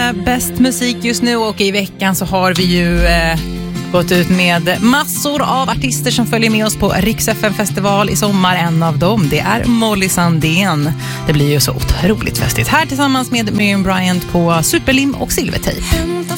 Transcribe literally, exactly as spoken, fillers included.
med bäst musik just nu, och i veckan så har vi ju eh, gått ut med massor av artister som följer med oss på Rix F M-festival i sommar. En av dem, det är Molly Sandén. Det blir ju så otroligt festligt här tillsammans med Miriam Bryant på Superlim och Silvertejp.